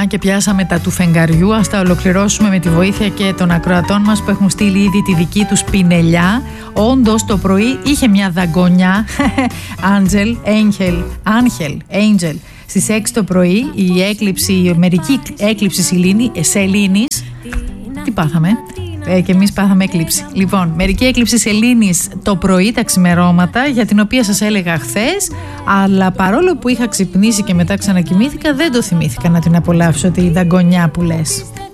και πιάσαμε τα του φεγγαριού. Ας τα ολοκληρώσουμε με τη βοήθεια και των ακροατών μας που έχουν στείλει ήδη τη δική τους πινελιά. Όντως το πρωί είχε μια δαγκονιά. Angel. Στις 6 το πρωί η μερική έκλειψη σελήνης. Τι πάθαμε? Και εμείς πάθαμε έκλειψη. Λοιπόν, μερική έκλειψη σελήνης το πρωί, τα ξημερώματα, για την οποία σας έλεγα χθες, αλλά παρόλο που είχα ξυπνήσει και μετά ξανακοιμήθηκα, δεν το θυμήθηκα να την απολαύσω τη δαγκονιά που λες.